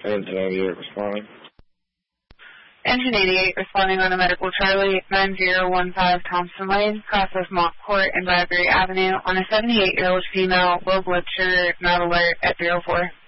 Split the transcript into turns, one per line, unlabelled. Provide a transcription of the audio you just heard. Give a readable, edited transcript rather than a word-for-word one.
Engine 88 responding.
Engine 88 responding on a medical Charlie 9015 Thompson Lane, cross of Mock Court and Bradbury Avenue on a 78-year-old female, low blood sugar, not alert at 04.